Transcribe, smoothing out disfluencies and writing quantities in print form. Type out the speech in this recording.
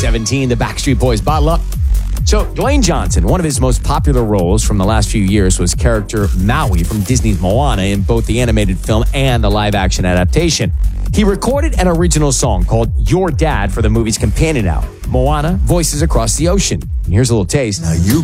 2017, the Backstreet Boys Bottle Up. So, Dwayne Johnson, one of his most popular roles from the last few years was character Maui from Disney's Moana in both the animated film and the live-action adaptation. He recorded an original song called Your Dad for the movie's companion album, Moana, Voices Across the Ocean. And here's a little taste. Now you